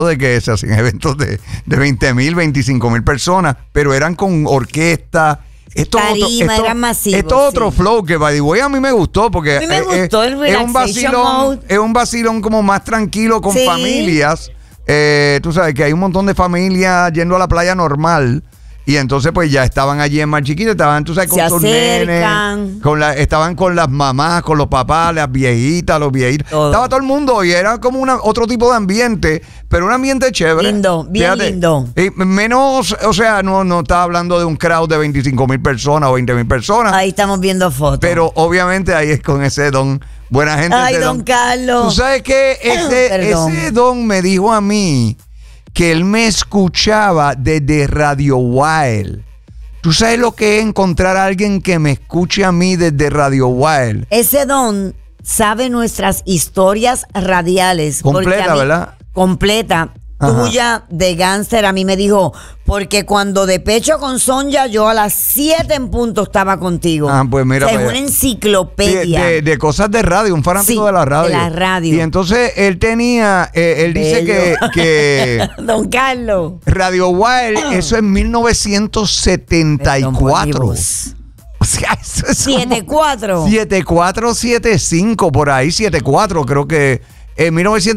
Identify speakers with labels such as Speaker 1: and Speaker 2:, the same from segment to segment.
Speaker 1: de que se hacían eventos de 20,000, 25,000 personas, pero eran con orquesta.
Speaker 2: Tarima, eran masivos.
Speaker 1: Esto es otro flow que, by the way, a mí me gustó porque
Speaker 2: a mí me gustó el
Speaker 1: es un vacilón como más tranquilo con familias. Tú sabes que hay un montón de familias yendo a la playa normal. Y entonces pues ya estaban allí en Mar Chiquita, estaban, tú sabes, con sus nenes, estaban con las mamás, con los papás, las viejitas, los viejitos. Estaba todo el mundo y era como otro tipo de ambiente, pero un ambiente chévere.
Speaker 2: Lindo, bien lindo.
Speaker 1: Y menos, o sea, no estaba hablando de un crowd de 25,000 personas o 20,000 personas.
Speaker 2: Ahí estamos viendo fotos.
Speaker 1: Pero obviamente ahí es con ese don, buena gente.
Speaker 2: Ay, don Carlos.
Speaker 1: Tú sabes que ese don me dijo a mí que él me escuchaba desde Radio Wild. ¿Tú sabes lo que es encontrar a alguien que me escuche a mí desde Radio Wild?
Speaker 2: Ese don sabe nuestras historias radiales.
Speaker 1: Completa, ¿verdad?
Speaker 2: Completa. Tuya de gánster, a mí me dijo, porque cuando de pecho con Sonja, yo a las 7 en punto estaba contigo.
Speaker 1: Pues mira.
Speaker 2: O sea, es una enciclopedia.
Speaker 1: De cosas de radio, un fanático de la radio.
Speaker 2: De la radio.
Speaker 1: Y entonces él tenía, él dice que
Speaker 2: don Carlos.
Speaker 1: Radio Wild, eso es 1974. O sea, eso es
Speaker 2: 74.
Speaker 1: 74, 75, por ahí, 74, creo que. En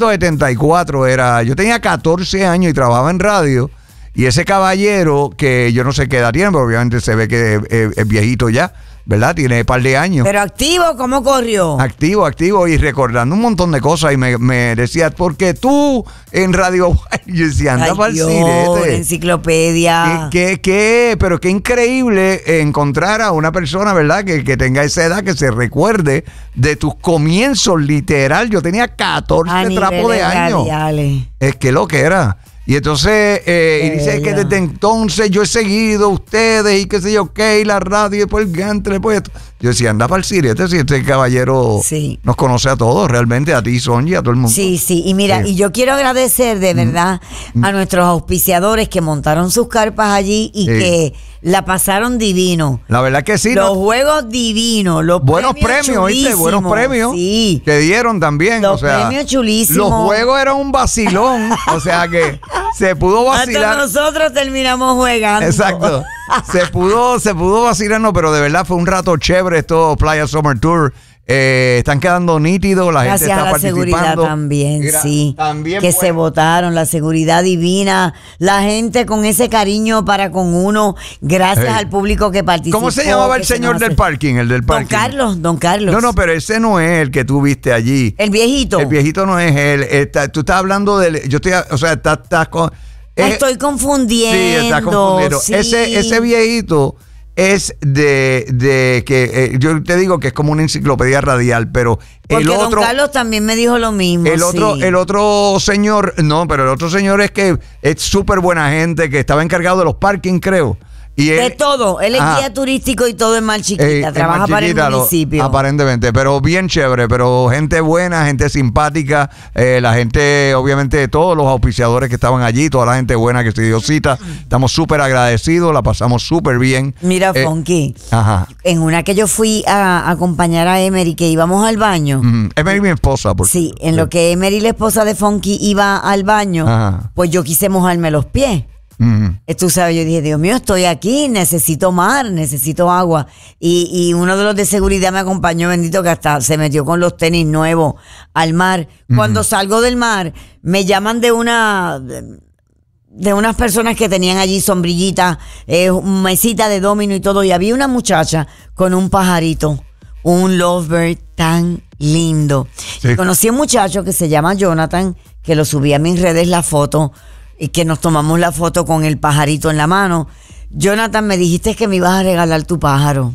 Speaker 1: 1974 era, yo tenía 14 años y trabajaba en radio, y ese caballero, que yo no sé qué edad tiene, pero obviamente se ve que es viejito ya, ¿verdad? Tiene un par de años.
Speaker 2: Pero activo, ¿cómo corrió?
Speaker 1: Activo, y recordando un montón de cosas, y me decía, porque tú en Radio, yo decía, anda para el sirete.
Speaker 2: Enciclopedia.
Speaker 1: Pero qué increíble encontrar a una persona, ¿verdad? Que tenga esa edad, que se recuerde de tus comienzos, literal. Yo tenía 14 trapos de años. Es que lo que era. Y entonces, y dice que desde entonces yo he seguido ustedes y qué sé yo qué, y la radio, y después el gante, después esto. Yo decía, anda para el sirete, si este caballero nos conoce a todos, realmente, a ti, Sonja, a todo el mundo.
Speaker 2: Sí, y mira, y yo quiero agradecer de verdad a nuestros auspiciadores que montaron sus carpas allí y que la pasaron divino.
Speaker 1: La verdad que sí.
Speaker 2: Los juegos divinos, los
Speaker 1: buenos premios, ¿viste? Buenos premios que dieron también.
Speaker 2: Los premios chulísimos.
Speaker 1: Los juegos eran un vacilón, o sea que se pudo vacilar.
Speaker 2: Hasta nosotros terminamos jugando.
Speaker 1: Exacto. Se pudo vacilarnos, pero de verdad fue un rato chévere esto, Playa Summer Tour. Están quedando nítidos, la gente está participando.
Speaker 2: Gracias a la seguridad también, también que se votaron, la seguridad divina, la gente con ese cariño para con uno, gracias al público que participó.
Speaker 1: ¿Cómo se llamaba el señor del parking? El del parking.
Speaker 2: Don Carlos.
Speaker 1: No, pero ese no es el que tú viste allí.
Speaker 2: El viejito.
Speaker 1: El viejito no es él. Tú estás hablando de... estás con...
Speaker 2: Estoy confundiendo.
Speaker 1: Sí, estás confundiendo.
Speaker 2: Sí.
Speaker 1: Ese viejito es de que yo te digo que es como una enciclopedia radial, pero
Speaker 2: porque don Carlos también me dijo lo mismo.
Speaker 1: El otro señor, no, pero el otro señor es que es súper buena gente, que estaba encargado de los parkings, creo. Y
Speaker 2: de todo, él es guía turístico y todo en Mar Chiquita, trabaja para el municipio.
Speaker 1: Aparentemente, pero bien chévere, pero gente buena, gente simpática, la gente, obviamente, todos los auspiciadores que estaban allí, toda la gente buena que se dio cita, estamos súper agradecidos, la pasamos súper bien.
Speaker 2: Mira, Funky, en una que yo fui a acompañar a Emery, que íbamos al baño.
Speaker 1: Emery mi esposa, por
Speaker 2: sí, en lo que Emery, la esposa de Funky, iba al baño, pues yo quise mojarme los pies. Tú sabes, yo dije, Dios mío, estoy aquí, necesito mar, necesito agua, y uno de los de seguridad me acompañó, bendito, que hasta se metió con los tenis nuevos al mar. Cuando salgo del mar, me llaman de unas personas que tenían allí sombrillita, mesita de domino y todo, y había una muchacha con un pajarito, un lovebird tan lindo. Conocí a un muchacho que se llama Jonathan, que lo subí a mis redes la foto, y que nos tomamos la foto con el pajarito en la mano. Jonathan, me dijiste que me ibas a regalar tu pájaro.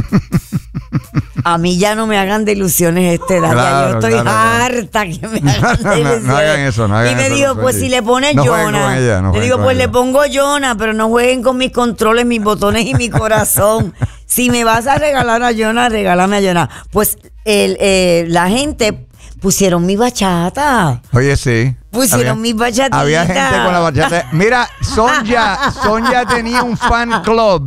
Speaker 2: A mí ya no me hagan de ilusiones esta edad. Yo estoy harta que me hagan de ilusiones.
Speaker 1: No hagan eso,
Speaker 2: y me dijo, pues si le pones Jonah. Le digo, pues le pongo Jonah, pero no jueguen con mis controles, mis botones y mi corazón. Si me vas a regalar a Jonah, regálame a Jonah. Pues la gente pusieron mi bachata.
Speaker 1: Oye, sí.
Speaker 2: Pusieron mis bachatitas.
Speaker 1: Había gente con la bachata. Mira, Sonja tenía un fan club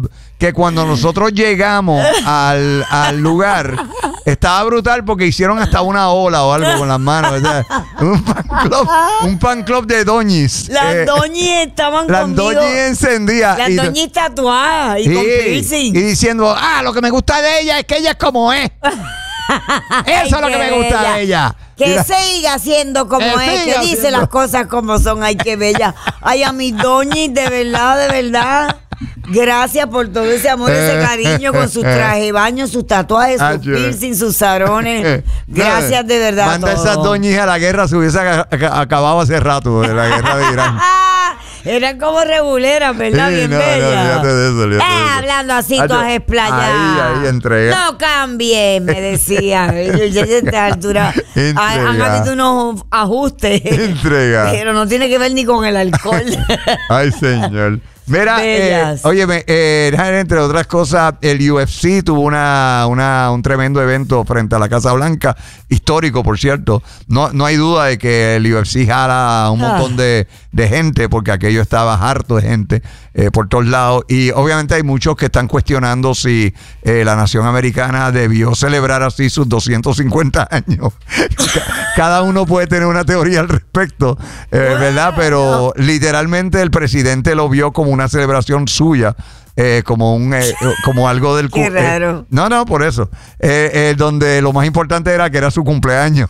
Speaker 1: que cuando nosotros llegamos al lugar, estaba brutal porque hicieron hasta una ola o algo con las manos, ¿verdad? Un fan club de doñis.
Speaker 2: Las doñis estaban
Speaker 1: las doñis encendidas.
Speaker 2: Las doñis tatuadas y con piercing.
Speaker 1: Y diciendo, lo que me gusta de ella es que ella es como es. Eso es lo que me gusta de ella.
Speaker 2: Que siga siendo como es, que dice las cosas como son. Ay, qué bella. Ay, a mis doñis, de verdad. Gracias por todo ese amor, ese cariño con sus trajes de baño, sus tatuajes, sus piercing, sus sarones. Gracias de verdad.
Speaker 1: Manda a esas doñis a la guerra, se hubiese acabado hace rato de la guerra de Irán.
Speaker 2: Eran como reguleras, ¿verdad?
Speaker 1: Sí,
Speaker 2: bien bellas.
Speaker 1: De eso.
Speaker 2: Hablando así, todas explayadas.
Speaker 1: Ahí entrega.
Speaker 2: No cambien, me decían. Yo a esta altura han habido unos ajustes.
Speaker 1: Entrega.
Speaker 2: Pero no tiene que ver ni con el alcohol.
Speaker 1: Ay, señor. Mira, óyeme, entre otras cosas, el UFC tuvo un tremendo evento frente a la Casa Blanca, histórico, por cierto. No hay duda de que el UFC jala a un montón de gente, porque aquello estaba harto de gente por todos lados. Y obviamente hay muchos que están cuestionando si la nación americana debió celebrar así sus 250 años. Cada uno puede tener una teoría al respecto, ¿verdad? Pero literalmente el presidente lo vio como una celebración suya, como algo del
Speaker 2: Qué raro.
Speaker 1: No, por eso. Donde lo más importante era que era su cumpleaños.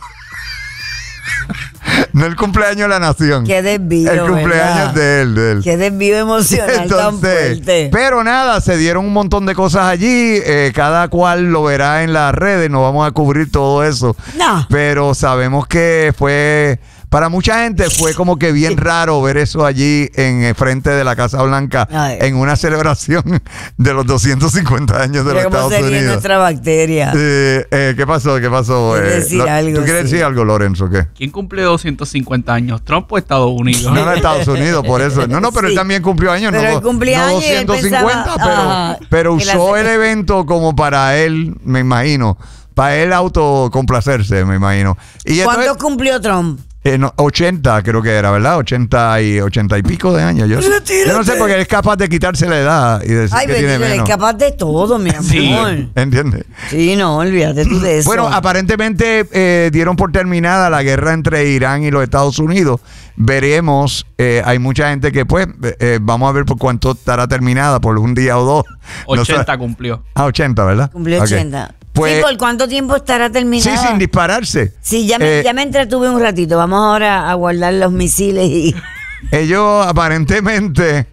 Speaker 1: No el cumpleaños de la nación.
Speaker 2: Qué desvío,
Speaker 1: el cumpleaños de él.
Speaker 2: Qué desvío emocional tan fuerte.
Speaker 1: Pero nada, se dieron un montón de cosas allí. Cada cual lo verá en las redes. No vamos a cubrir todo eso.
Speaker 2: No.
Speaker 1: Pero sabemos que fue... Para mucha gente fue como que bien raro ver eso allí en frente de la Casa Blanca en una celebración de los 250 años de los Estados Unidos. ¿Cómo sería
Speaker 2: nuestra bacteria?
Speaker 1: ¿Qué pasó?
Speaker 2: Decir algo,
Speaker 1: ¿Tú quieres decir algo, Lorenzo? ¿Qué?
Speaker 3: ¿Quién cumple 250 años? ¿Trump o Estados Unidos?
Speaker 1: No, Estados Unidos, por eso. No, pero él también cumplió años.
Speaker 2: Pero
Speaker 1: no,
Speaker 2: él cumplió
Speaker 1: no
Speaker 2: años
Speaker 1: 250, pero usó el evento como para él, me imagino. Para él autocomplacerse, me imagino.
Speaker 2: ¿Cuánto cumplió Trump?
Speaker 1: 80 creo que era, ¿verdad? 80 y pico de años. Yo no sé, porque él es capaz de quitarse la edad y decir que tiene menos.
Speaker 2: Él es capaz de todo, mi amor.
Speaker 3: Sí.
Speaker 1: ¿Entiendes?
Speaker 2: Sí, no, olvídate tú de eso.
Speaker 1: Bueno, aparentemente dieron por terminada la guerra entre Irán y los Estados Unidos. Veremos, hay mucha gente que pues, vamos a ver por cuánto estará terminada, por un día o dos.
Speaker 3: 80 cumplió.
Speaker 1: 80, ¿verdad?
Speaker 2: Cumplió 80. Pues, sí, ¿por cuánto tiempo estará terminada?
Speaker 1: Sí, sin dispararse.
Speaker 2: Sí, ya me entretuve un ratito. Vamos ahora a guardar los misiles y...
Speaker 1: Ellos aparentemente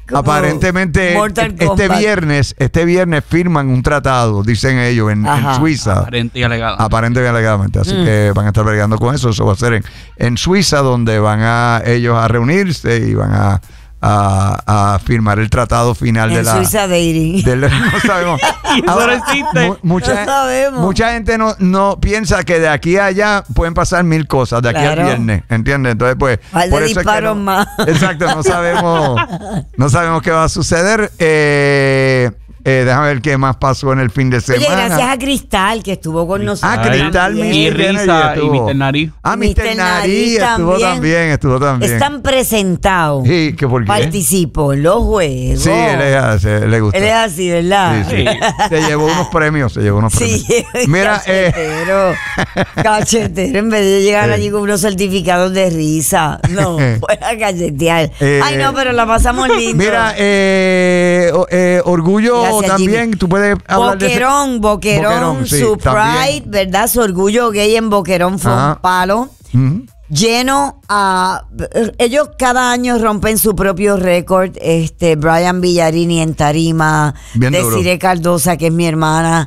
Speaker 1: este viernes firman un tratado, dicen ellos, en Suiza.
Speaker 3: Aparente y
Speaker 1: alegadamente. Así que van a estar bregando con eso. Eso va a ser en Suiza, donde van ellos a reunirse y van a firmar el tratado final
Speaker 2: en Suiza dating.
Speaker 1: No sabemos.
Speaker 3: Ahora existe.
Speaker 1: Mucha gente no piensa que de aquí a allá pueden pasar 1000 cosas, de aquí al viernes, ¿entiendes? Entonces, pues, por eso
Speaker 2: disparos más.
Speaker 1: Exacto, no sabemos qué va a suceder. Déjame ver qué más pasó en el fin de semana.
Speaker 2: Oye, gracias a Cristal, que estuvo con nosotros.
Speaker 1: Cristal,
Speaker 3: y Risa y Mr. Nariz.
Speaker 1: Mr. Nariz estuvo también.
Speaker 2: Están presentados.
Speaker 1: Sí, ¿por qué?
Speaker 2: Participó en los juegos.
Speaker 1: Sí, le gusta.
Speaker 2: Él es así, ¿verdad?
Speaker 1: Sí. Se llevó unos premios.
Speaker 2: Sí,
Speaker 1: mira,
Speaker 2: cachetero, en vez de llegar allí con unos certificados de risa. No, fue a cachetear. Ay, no, pero la pasamos lindo.
Speaker 1: Mira, orgullo. Gracias, también Jimmy. Tú puedes hablar
Speaker 2: Boquerón,
Speaker 1: sí,
Speaker 2: su Pride, ¿verdad? Su orgullo gay en Boquerón fue un palo lleno a... Ellos cada año rompen su propio récord. Brian Villarini en tarima, Desiree Cardosa, que es mi hermana.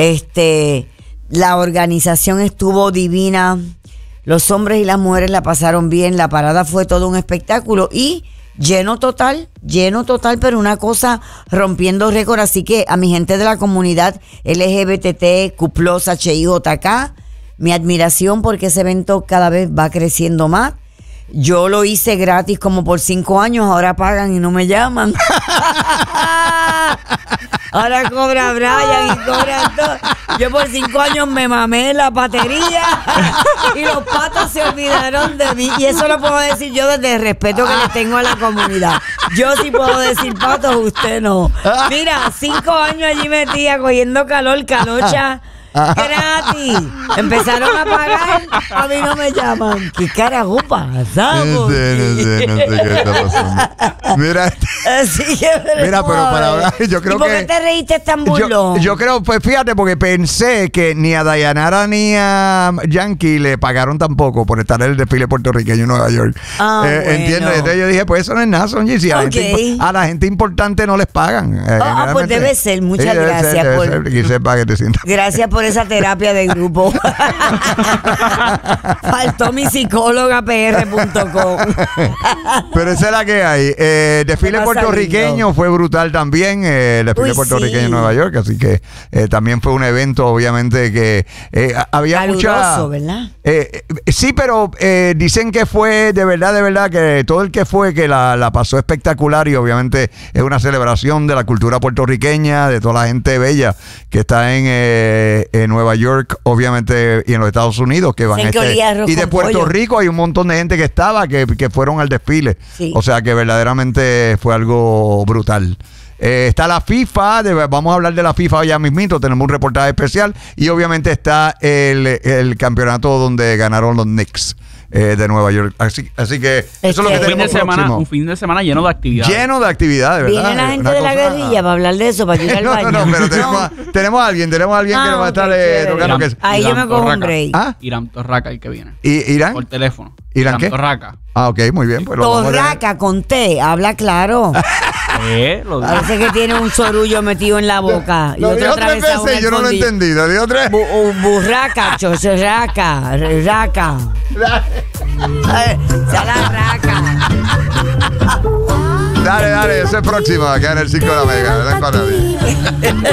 Speaker 2: La organización estuvo divina. Los hombres y las mujeres la pasaron bien. La parada fue todo un espectáculo y lleno total, pero una cosa rompiendo récord. Así que a mi gente de la comunidad LGBT, Cuplos, HIJK, mi admiración, porque ese evento cada vez va creciendo más. Yo lo hice gratis como por 5 años, ahora pagan y no me llaman. Ahora cobra Brian y cobra todo. Yo por 5 años me mamé la batería y los patos se olvidaron de mí. Y eso lo puedo decir yo desde el respeto que le tengo a la comunidad. Yo sí puedo decir patos, usted no. Mira, 5 años allí metida cogiendo calor, calocha. Gratis. Empezaron a pagar. A mí no me llaman. ¿Qué carajo pasa?
Speaker 1: No sé qué está pasando. Mira, pero para ahora yo creo que...
Speaker 2: ¿Y por qué te reíste tan burlón?
Speaker 1: Yo creo, pues fíjate, porque pensé que ni a Dayanara ni a Yankee le pagaron tampoco por estar en el desfile puertorriqueño en Nueva York.
Speaker 2: Bueno.
Speaker 1: ¿Entiendes? Entonces yo dije, pues eso no es nada, Sonji. Si a la gente importante no les pagan.
Speaker 2: Pues debe ser. Muchas gracias.
Speaker 1: Debe ser para que te sientas.
Speaker 2: Gracias por esa terapia de grupo. Faltó mi psicóloga pr.com.
Speaker 1: Pero esa es la que hay. Desfile puertorriqueño fue brutal también. El desfile puertorriqueño en Nueva York. Así que también fue un evento, obviamente, que había
Speaker 2: caluroso, ¿verdad?
Speaker 1: Sí, pero dicen que fue de verdad, que todo el que fue, que la pasó espectacular. Y obviamente es una celebración de la cultura puertorriqueña, de toda la gente bella que está en Nueva York, obviamente, y en los Estados Unidos, que van y de Puerto Rico hay un montón de gente que estaba, que fueron al desfile. Sí. O sea que verdaderamente fue algo brutal. Está la FIFA, vamos a hablar de la FIFA ya mismito, tenemos un reportaje especial, y obviamente está el campeonato donde ganaron los Knicks de Nueva York. Así que eso es lo que tenemos próximo.
Speaker 3: Un fin de semana lleno de actividades.
Speaker 1: Lleno de actividades, ¿verdad?
Speaker 2: Viene la gente de la guerrilla para hablar de eso, para ir al baño.
Speaker 1: No, pero tenemos a alguien que nos va a estar tocando.
Speaker 2: Ahí yo me cojo un break.
Speaker 3: Irán Torraca, el que viene.
Speaker 1: ¿Irán?
Speaker 3: Por teléfono.
Speaker 1: ¿Irán qué?
Speaker 3: Torraca.
Speaker 1: Ok, muy bien. Pues
Speaker 2: Torraca con T, habla claro. Parece que tiene un sorullo metido en la boca.
Speaker 1: Lo dijo 3 veces y yo no lo entendí. Lo dijo 3.
Speaker 2: Burraca, chorraca, raca. La raca.
Speaker 1: Dale, ese es próximo acá en el 5 de la Mega.